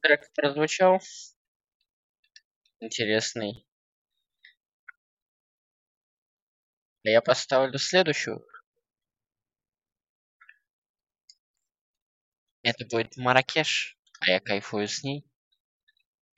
Трек прозвучал. Интересный. А я поставлю следующую. Это будет Марракеш. А я кайфую с ней.